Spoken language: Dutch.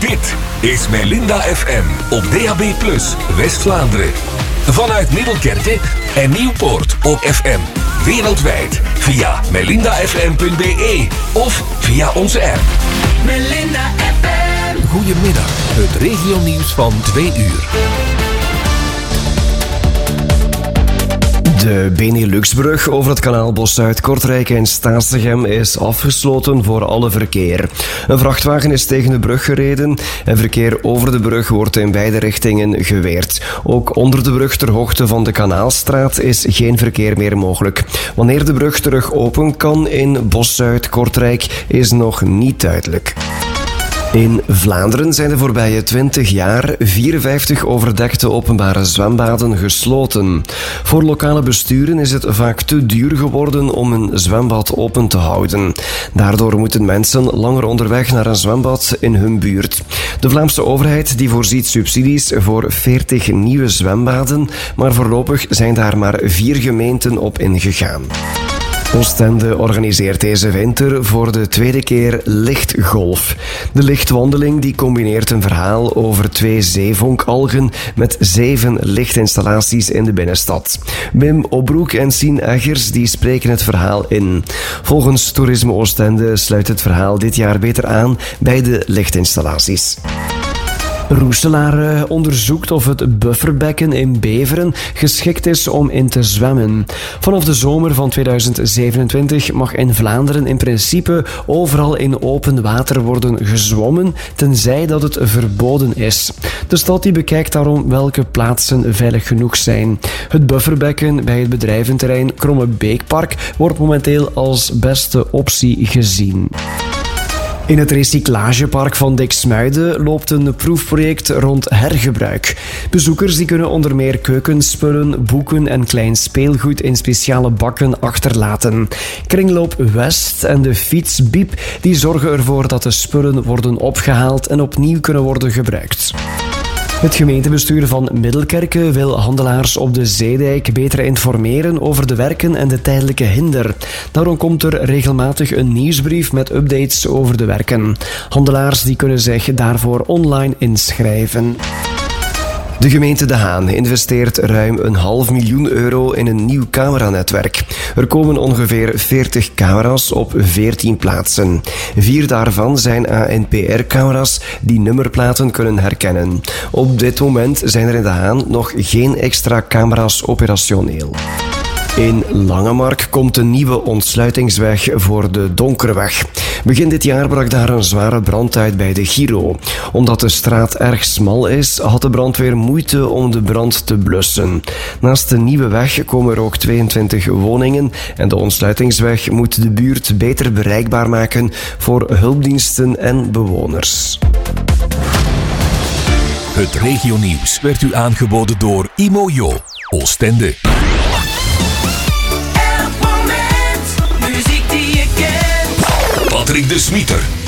Dit is Melinda FM op DAB+, West-Vlaanderen. Vanuit Middelkerke en Nieuwpoort op FM. Wereldwijd via melindafm.be of via onze app. Melinda FM. Goedemiddag, het regionieuws van 2 uur. De Beneluxbrug over het kanaal Bos-Zuid-Kortrijk en Staatsegem is afgesloten voor alle verkeer. Een vrachtwagen is tegen de brug gereden en verkeer over de brug wordt in beide richtingen geweerd. Ook onder de brug ter hoogte van de Kanaalstraat is geen verkeer meer mogelijk. Wanneer de brug terug open kan in Bos-Zuid-Kortrijk is nog niet duidelijk. In Vlaanderen zijn de voorbije 20 jaar 54 overdekte openbare zwembaden gesloten. Voor lokale besturen is het vaak te duur geworden om een zwembad open te houden. Daardoor moeten mensen langer onderweg naar een zwembad in hun buurt. De Vlaamse overheid die voorziet subsidies voor 40 nieuwe zwembaden, maar voorlopig zijn daar maar 4 gemeenten op ingegaan. Oostende organiseert deze winter voor de tweede keer lichtgolf. De lichtwandeling die combineert een verhaal over 2 zeevonkalgen met 7 lichtinstallaties in de binnenstad. Wim Obroek en Sien Eggers die spreken het verhaal in. Volgens Toerisme Oostende sluit het verhaal dit jaar beter aan bij de lichtinstallaties. Roeselaar onderzoekt of het bufferbekken in Beveren geschikt is om in te zwemmen. Vanaf de zomer van 2027 mag in Vlaanderen in principe overal in open water worden gezwommen, tenzij dat het verboden is. De stad die bekijkt daarom welke plaatsen veilig genoeg zijn. Het bufferbekken bij het bedrijventerrein Kromme Beekpark wordt momenteel als beste optie gezien. In het recyclagepark van Diksmuiden loopt een proefproject rond hergebruik. Bezoekers die kunnen onder meer keukenspullen, boeken en klein speelgoed in speciale bakken achterlaten. Kringloop West en de fiets Biep die zorgen ervoor dat de spullen worden opgehaald en opnieuw kunnen worden gebruikt. Het gemeentebestuur van Middelkerke wil handelaars op de Zeedijk beter informeren over de werken en de tijdelijke hinder. Daarom komt er regelmatig een nieuwsbrief met updates over de werken. Handelaars die kunnen zich daarvoor online inschrijven. De gemeente De Haan investeert ruim €500.000 in een nieuw cameranetwerk. Er komen ongeveer 40 camera's op 14 plaatsen. 4 daarvan zijn ANPR-camera's die nummerplaten kunnen herkennen. Op dit moment zijn er in De Haan nog geen extra camera's operationeel. In Langemark komt een nieuwe ontsluitingsweg voor de Donkerweg. Begin dit jaar brak daar een zware brand uit bij de Giro. Omdat de straat erg smal is, had de brandweer moeite om de brand te blussen. Naast de nieuwe weg komen er ook 22 woningen en de ontsluitingsweg moet de buurt beter bereikbaar maken voor hulpdiensten en bewoners. Het regionieuws werd u aangeboden door Imojo, Oostende. Patrick de Smieter